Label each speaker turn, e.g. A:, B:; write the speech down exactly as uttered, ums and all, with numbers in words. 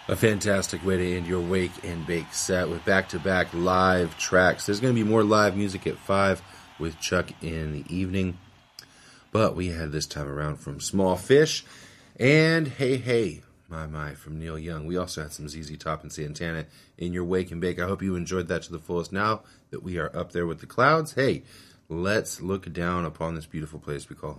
A: A fantastic way to end your Wake and Bake set with back-to-back live tracks. There's going to be more live music at five with Chuck in the evening. But we had this time around from Small Fish and Hey Hey, My My from Neil Young. We also had some Z Z Top and Santana in your Wake and Bake. I hope you enjoyed that to the fullest. Now that we are up there with the clouds, hey, let's look down upon this beautiful place we call